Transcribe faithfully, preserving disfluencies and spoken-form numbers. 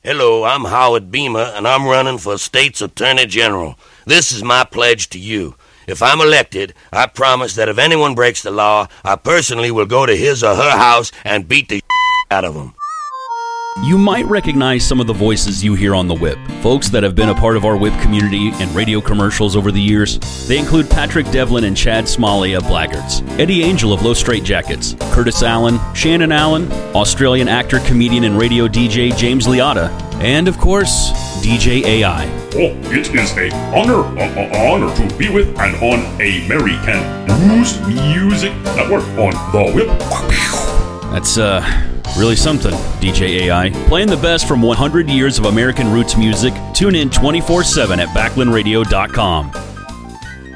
Hello, I'm Howard Beamer, and I'm running for state's Attorney General. This is my pledge to you. If I'm elected, I promise that if anyone breaks the law, I personally will go to his or her house and beat the out of them. You might recognize some of the voices you hear on The Whip, folks that have been a part of our Whip community and radio commercials over the years. They include Patrick Devlin and Chad Smalley of Blaggards, Eddie Angel of Low Straight Jackets, Curtis Allen, Shannon Allen, Australian actor, comedian, and radio D J James Liotta, and, of course, D J A I. Oh, it is a honor, a honor to be with and on American Blues Music Network on The Whip. That's, uh... really something, D J A I. Playing the best from one hundred years of American roots music. Tune in twenty-four seven at Backlund Radio dot com.